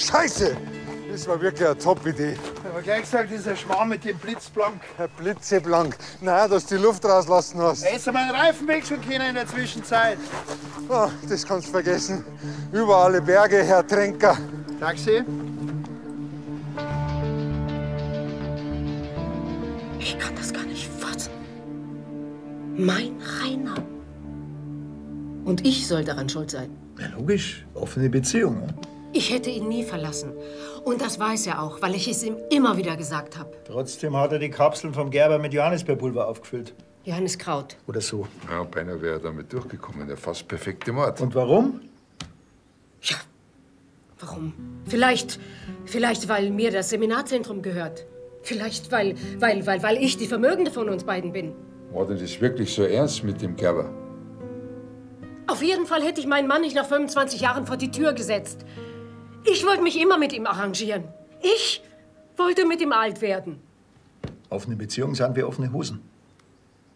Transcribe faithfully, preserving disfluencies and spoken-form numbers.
Scheiße! Das war wirklich eine Top-Idee. Ich hab gleich gesagt, dieser Schmarrn mit dem Blitzblank. Herr Blitzeblank. Nein, dass du die Luft rauslassen hast. Da ist mein Reifen wechseln können in der Zwischenzeit. Oh, das kannst du vergessen. Über alle Berge, Herr Tränker. Taxi? Ich kann das gar nicht fassen. Mein Rainer. Und ich soll daran schuld sein. Ja, logisch. Offene Beziehung. Ja? Ich hätte ihn nie verlassen. Und das weiß er auch, weil ich es ihm immer wieder gesagt habe. Trotzdem hat er die Kapseln vom Gerber mit Johannisbeerpulver aufgefüllt. Johannes Kraut. Oder so. Ja, beinahe wäre er damit durchgekommen. Der fast perfekte Mord. Und warum? Ja, warum? Vielleicht, vielleicht, weil mir das Seminarzentrum gehört. Vielleicht, weil, weil, weil, weil ich die Vermögende von uns beiden bin. War denn das wirklich so ernst mit dem Gerber? Auf jeden Fall hätte ich meinen Mann nicht nach fünfundzwanzig Jahren vor die Tür gesetzt. Ich wollte mich immer mit ihm arrangieren. Ich wollte mit ihm alt werden. Offene Beziehung sind wie offene Hosen.